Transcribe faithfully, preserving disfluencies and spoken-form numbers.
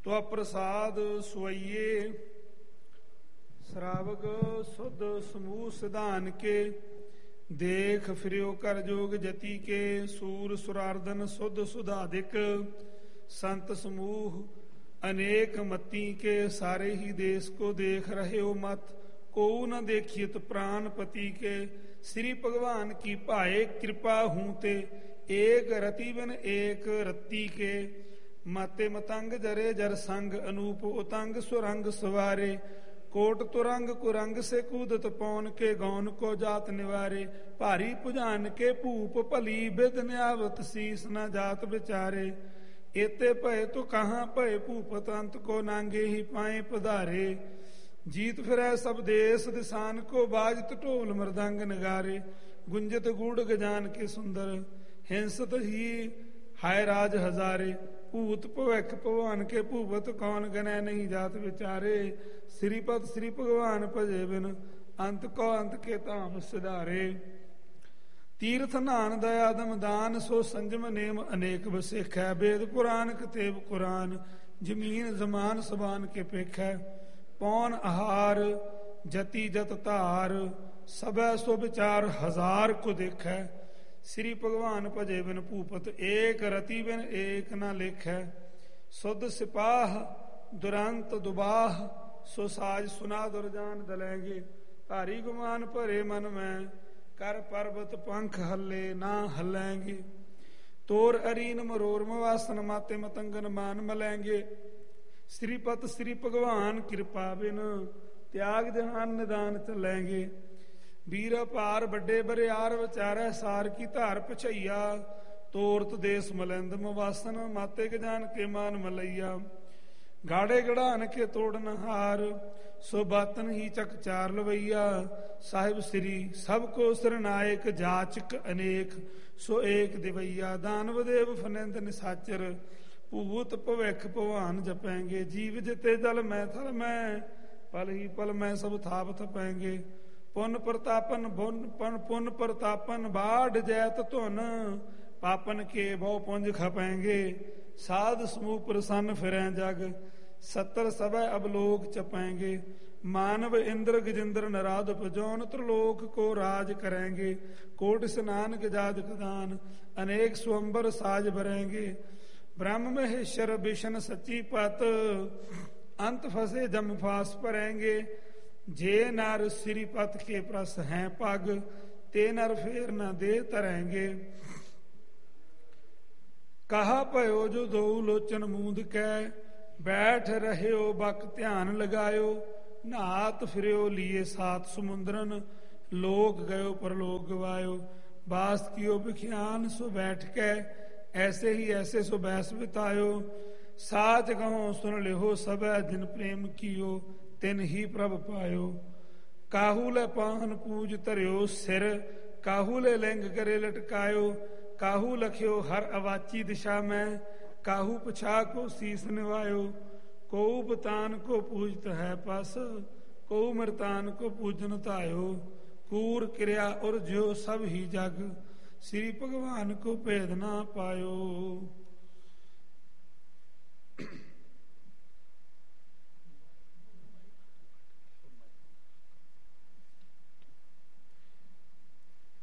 ਤੋ ਪ੍ਰਸਾਦ ਸੁਈਏ ਸ਼ਰਾਵਗ ਸੁਧ ਸਮੂਹ ਸਿਧਾਨ ਕੇ ਦੇਖ ਫਿਰਿਓ ਕਰ ਜੋਗ ਜਤੀ ਕੇ ਸੂਰ ਸੁਰਾਰਦਨ ਸੁਧ ਸੁਧਾਦਿਕ संत समूह अनेक मती के सारे ही देश को देख रहे हो मत को न देखियत प्राणपति के श्री भगवान की भाए कृपा हूं ते एक रति बिन एक रत्ती के माते मतंग जरे जर संग अनूप उतंग सुरंग सवारे कोट तुरंग कुरंग से कूदत पौन के गौन को जात निवारे भारी पुजान के भूप भली बिद न्यावत शीस न जात बिचारे एते भय तो कहाँ भय भूपत अंत को नांगे ही पाए पधारे जीत फिरै सब देश दिसान को बाजत ढोल मृदंग नगारे गुंजत गूढ़ गजान के सुंदर हिंसत ही हाय राज हजारे भूत भविख भगवान के भूपत कौन गनै नहीं जात विचारे श्रीपत श्री भगवान भजे बिन अंत को अंत के धाम सिधारे तीर्थ नान दयादम दान सो संजम नेम अनेक बसेख है वेद पुराण कतेब कुरान जमीन जमान सबान के पेख है पौन आहार जति जत धार सबै सो विचार हजार को देख है श्री भगवान भजे बिन भूपत एक रति बिन एक न लेख है सुध सिपाह दुरंत दुबाह सो साज सुना दुरजान दलेंगे भारी गुमान भरे मन में कर पर्वत पंख हल्ले ना हल्लेंगे तोर अरीन मरोर मवासन माते मतंगन मान मलेंगे श्रीपत श्री भगवान कृपा बिन त्याग जहान निदान चलेंगे वीर पार बड़े बरियार विचारै सार की धार पछैया तोरत देश मलिंद मवासन माते गजान के मान मलैया गाड़े गड़ान के तोड़न हार सो बातन ही चक चार लवैया साहिब श्री सबको सरनायक जाचक अनेक सो एक दिवैया दानव देव फनिंद निसाचर भूत भविख भगवान जपेंगे जीव जिते जल मैं थल मैं पल ही पल मैं सब थाप थपेंगे पुन प्रतापन पुन पुन प्रतापन बाढ़ जैत धुन पापन के बहु पुंज खपेंगे साध समूह प्रसन्न फिरें जग सत्तर सब अवलोक चपेंगे मानव इंद्र गजेंद्र नराध पजौन त्रिलोक को राज करेंगे कोट स्नान गजाद कदान अनेक स्वंबर साज भरेंगे ब्रह्म महेश्वर विष्णु सच्ची पत अंत फसे जम फास परेंगे जे नर श्रीपत के प्रस हैं पग ते नर फेर न दे तरेंगे कहा पयो जो दो लोचन मूंद कै बैठ रहे हो बक ध्यान लगायो नहात फिरो लिए सात समुद्रन लोक गयो परलोक गवायो बास कियो बिख्यान सो बैठ के ऐसे ही ऐसे सो बैस बितायो साच कहो सुन लिहो सब जिन प्रेम कियो तिन ही प्रभ पायो काहू ले पाहन पूज धरियो सिर काहू ले लिंग करे लटकायो काहू लख्यो हर अवाची दिशा में काहू पछा को शीस निवायो को बतान को पूजत है पस को मृतान को पूजन तायो कूर क्रिया और जो सब ही जग श्री भगवान को भेद ना पायो।